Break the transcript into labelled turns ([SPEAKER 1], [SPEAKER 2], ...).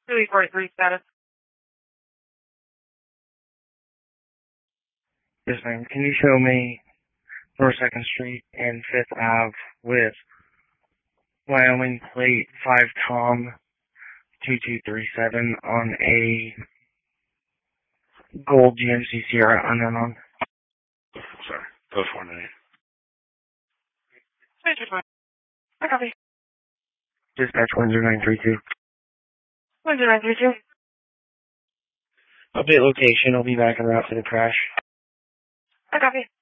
[SPEAKER 1] 243 status.
[SPEAKER 2] Yes, ma'am. Can you show me North 2nd Street and 5th Ave with Wyoming plate 5 Tom 2237 on a gold GMC Sierra unknown?
[SPEAKER 3] Sorry. Go 49.
[SPEAKER 1] I copy.
[SPEAKER 2] Dispatch 10932.
[SPEAKER 1] 10932.
[SPEAKER 2] Update location. I'll be back en route for the crash.
[SPEAKER 1] I copy.